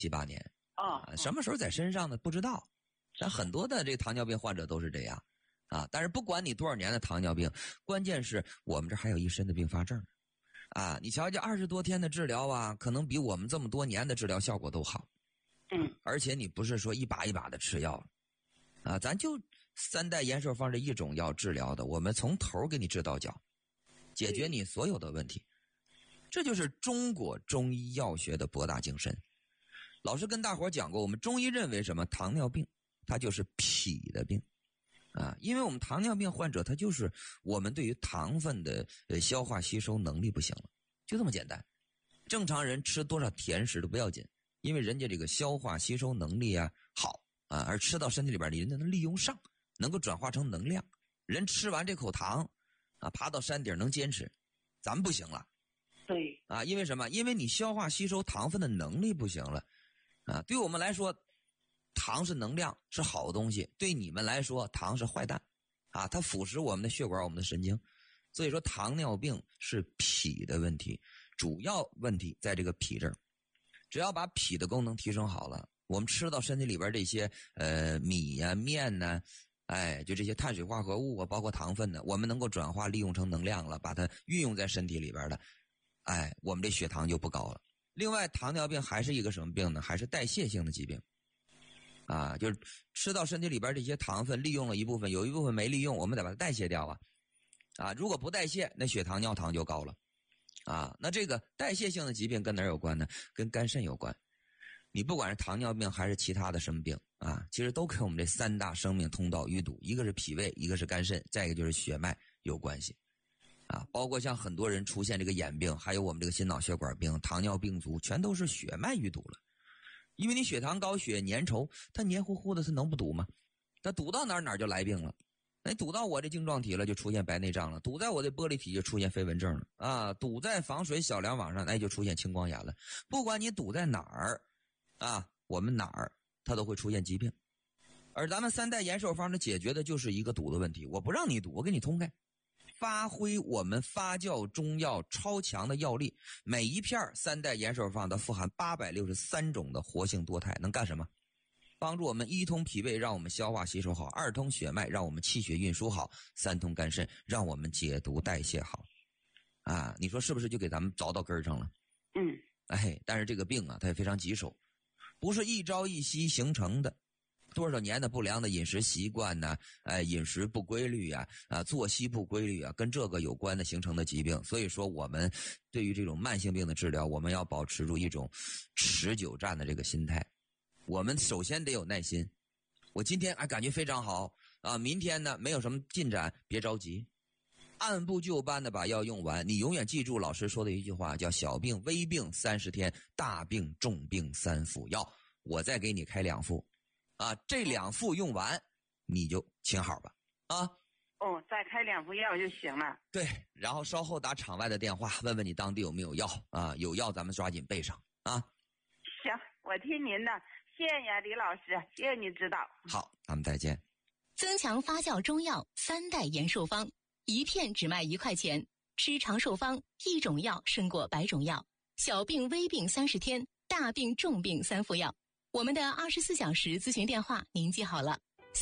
7、8年啊， 什么时候在身上呢？不知道。但很多的这个糖尿病患者都是这样啊。但是不管你多少年的糖尿病，关键是我们这还有一身的并发症啊。你瞧这20多天的治疗啊，可能比我们这么多年的治疗效果都好。而且你不是说一把一把的吃药啊，咱就3代延寿方这一种药治疗的，我们从头给你治到脚，解决你所有的问题。这就是中国中医药学的博大精深。老师跟大伙讲过，我们中医认为什么？糖尿病它就是脾的病啊，因为我们糖尿病患者他就是我们对于糖分的消化吸收能力不行了，就这么简单。正常人吃多少甜食都不要紧，因为人家这个消化吸收能力啊好啊，而吃到身体里边人家能利用上，能够转化成能量。人吃完这口糖啊，爬到山顶能坚持，咱们不行了。 对啊，因为什么？因为你消化吸收糖分的能力不行了啊。对我们来说，糖是能量，是好东西；对你们来说，糖是坏蛋啊，它腐蚀我们的血管、我们的神经。所以说，糖尿病是脾的问题，主要问题在这个脾这儿。只要把脾的功能提升好了，我们吃到身体里边这些米呀、面呢，就这些碳水化合物啊，包括糖分呢，我们能够转化利用成能量了，把它运用在身体里边的。我们这血糖就不高了。另外，糖尿病还是一个什么病呢？还是代谢性的疾病啊，就是吃到身体里边这些糖分，利用了一部分，有一部分没利用，我们得把它代谢掉啊。如果不代谢，那血糖、尿糖就高了啊。那这个代谢性的疾病跟哪儿有关呢？跟肝肾有关。你不管是糖尿病还是其他的什么病啊，其实都跟我们这3大生命通道淤堵，一个是脾胃，一个是肝肾，再一个就是血脉有关系。包括像很多人出现这个眼病，还有我们这个心脑血管病、糖尿病足，全都是血脉淤堵了。因为你血糖高、血粘稠，它黏糊糊的，它能不堵吗？它堵到哪儿就来病了。那堵到我这晶状体了，就出现白内障了；堵在我的玻璃体就出现飞蚊症了啊；堵在防水小梁网上，就出现青光眼了。不管你堵在哪儿啊，我们哪儿它都会出现疾病。而咱们3代延寿方的解决的就是一个堵的问题，我不让你堵，我给你通开。发挥我们发酵中药超强的药力，每一片3代延寿方它富含863种的活性多肽，能干什么？帮助我们1通脾胃，让我们消化吸收好；2通血脉，让我们气血运输好；3通肝肾，让我们解毒代谢好。啊，你说是不是就给咱们找到根儿上了？但是这个病啊，它也非常棘手，不是一朝一夕形成的。多少年的不良的饮食习惯呢？饮食不规律作息不规律跟这个有关的形成的疾病。所以说，我们对于这种慢性病的治疗，我们要保持住一种持久战的这个心态。我们首先得有耐心。我今天感觉非常好啊，明天呢没有什么进展，别着急，按部就班的把药用完。你永远记住老师说的一句话，叫小病微病30天，大病重病3副药。我再给你开2副。这2副用完，你就请好吧。 再开2副药就行了。 对，然后稍后打场外的电话，问问你当地有没有药啊？有药咱们抓紧备上啊。 行，我听您的，谢谢呀，李老师，谢谢你指导。 好，咱们再见。 增强发酵中药3代延寿方，一片只卖1块钱，吃长寿方，一种药胜过100种药。小病微病30天，大病重病3副药。我们的24小时咨询电话您记好了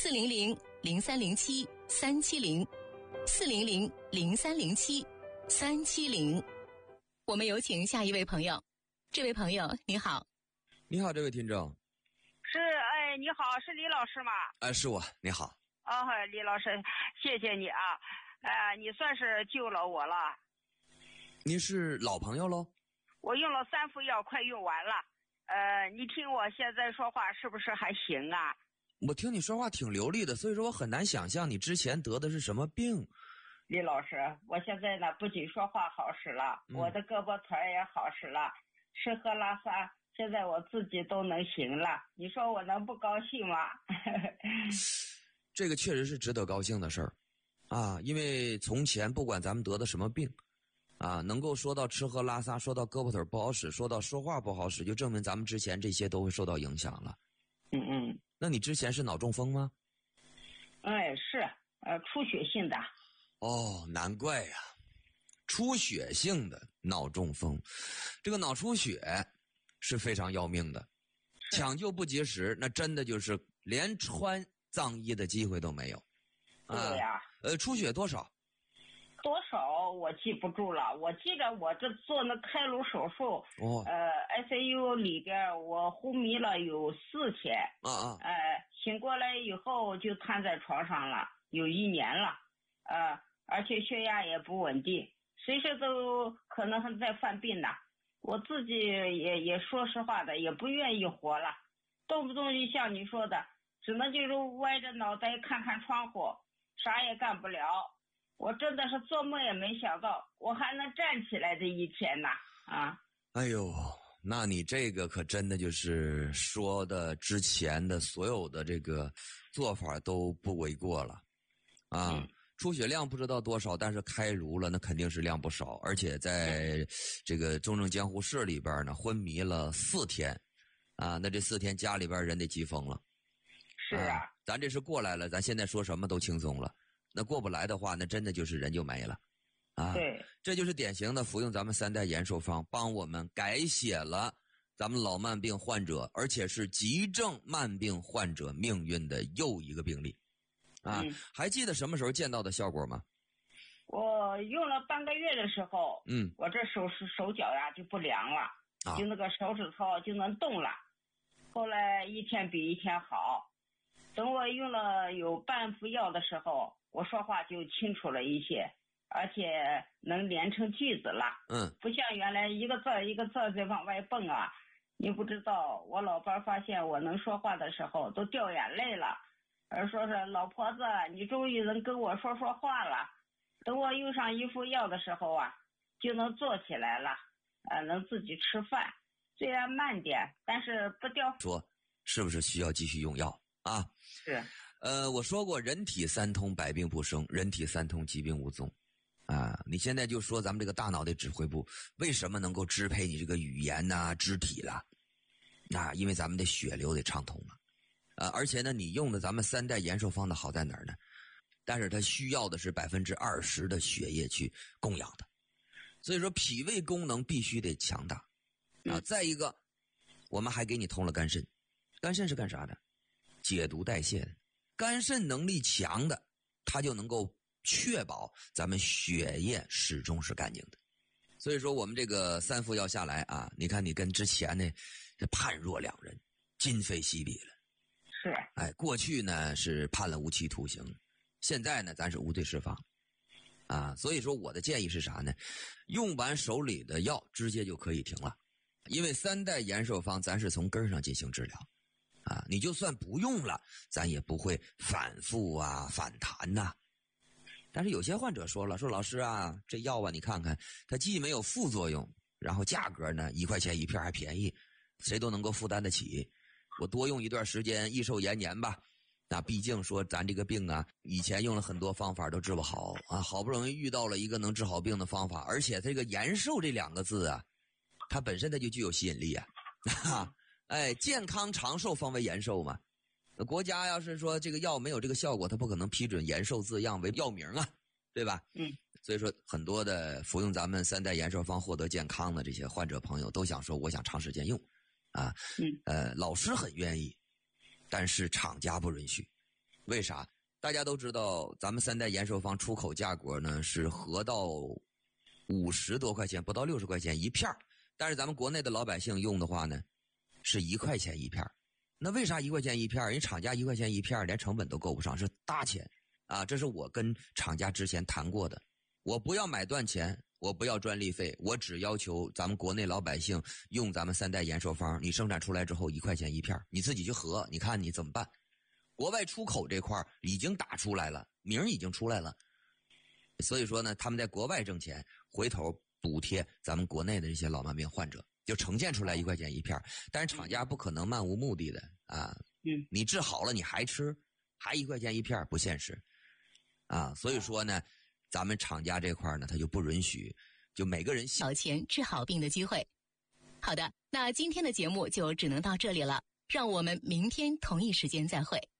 ，400-0307-370，400-0307-370。我们有请下一位朋友。这位朋友你好。 你好，这位听众。 是，你好，是李老师吗？ 是我，你好。 李老师，谢谢你啊，你算是救了我了。 您是老朋友喽？ 我用了3副药，快用完了。你听我现在说话是不是还行啊？ 我听你说话挺流利的，所以说我很难想象你之前得的是什么病。 李老师，我现在呢不仅说话好使了，我的胳膊腿也好使了，吃喝拉撒现在我自己都能行了，你说我能不高兴吗？ 这个确实是值得高兴的事儿啊，因为从前不管咱们得的什么病能够说到吃喝拉撒，说到胳膊腿不好使，说到说话不好使，就证明咱们之前这些都会受到影响了。那你之前是脑中风吗？ 是出血性的。 难怪呀，出血性的脑中风，这个脑出血是非常要命的抢救不及时，那真的就是连穿脏衣的机会都没有。 对呀。 出血多少？ 多少我记不住了，我记得我这做那开颅手术，ICU 里边我昏迷了有4天，醒过来以后就瘫在床上了，有1年了，而且血压也不稳定，随时都可能还在犯病呢。我自己也说实话的，也不愿意活了，动不动就像你说的，只能就是歪着脑袋看看窗户，啥也干不了。我真的是做梦也没想到，我还能站起来这一天呢！ 哎呦，那你这个可真的就是说的之前的所有的这个做法都不为过了，出血量不知道多少，但是开颅了，那肯定是量不少，而且在这个重症监护室里边呢，昏迷了4天，那这4天家里边人得急疯了。 是啊， 咱这是过来了，咱现在说什么都轻松了。那过不来的话，那真的就是人就没了， 对， 这就是典型的服用咱们3代延寿方，帮我们改写了咱们老慢病患者，而且是急症慢病患者命运的又一个病例，还记得什么时候见到的效果吗？ 我用了半个月的时候，我这手脚呀就不凉了，就那个手指头就能动了，后来一天比一天好。等我用了有半副药的时候，我说话就清楚了一些，而且能连成句子了。不像原来一个字一个字在往外蹦啊。你不知道，我老伴发现我能说话的时候都掉眼泪了，而说是老婆子，你终于能跟我说话了。等我用上一副药的时候就能坐起来了，能自己吃饭，虽然慢点，但是不掉。 说是不是需要继续用药？ 是， 我说过，人体3通，百病不生；人体3通，疾病无踪。你现在就说咱们这个大脑的指挥部为什么能够支配你这个语言肢体了？因为咱们的血流得畅通嘛。而且呢，你用的咱们3代延寿方的好在哪儿呢？但是它需要的是20%的血液去供养的，所以说脾胃功能必须得强大。再一个，我们还给你通了肝肾。肝肾是干啥的？解毒代谢的。肝肾能力强的，它就能够确保咱们血液始终是干净的。所以说我们这个3副药下来你看你跟之前呢这判若两人，今非昔比了。 是。 过去呢是判了无期徒刑，现在呢咱是无罪释放。所以说我的建议是啥呢？用完手里的药直接就可以停了，因为3代延寿方咱是从根上进行治疗。你就算不用了，咱也不会反复反弹呐。但是有些患者说了，说老师这药你看看，它既没有副作用，然后价格呢1块钱1片还便宜，谁都能够负担得起。我多用一段时间，益寿延年吧。毕竟说咱这个病以前用了很多方法都治不好好不容易遇到了一个能治好病的方法，而且这个延寿这2个字它本身它就具有吸引力健康长寿方为延寿嘛。国家要是说这个药没有这个效果，它不可能批准延寿字样为药名对吧？所以说很多的服用咱们3代延寿方获得健康的这些患者朋友都想说，我想长时间用老师很愿意，但是厂家不允许。为啥？大家都知道咱们3代延寿方出口价格呢是合到50多块钱，不到60块钱一片，但是咱们国内的老百姓用的话呢是1块钱一片。那为啥1块钱一片？人厂家1块钱一片连成本都够不上，是大钱这是我跟厂家之前谈过的。我不要买断钱，我不要专利费，我只要求咱们国内老百姓用咱们3代延寿方，你生产出来之后1块钱一片，你自己去核，你看你怎么办？国外出口这块已经打出来了，名已经出来了，所以说呢，他们在国外挣钱，回头补贴咱们国内的这些老慢病患者，就呈现出来1块钱一片。但是厂家不可能漫无目的的你治好了你还吃，还1块钱一片，不现实所以说呢，咱们厂家这块呢，他就不允许，就每个人小钱治好病的机会。好的，那今天的节目就只能到这里了，让我们明天同一时间再会。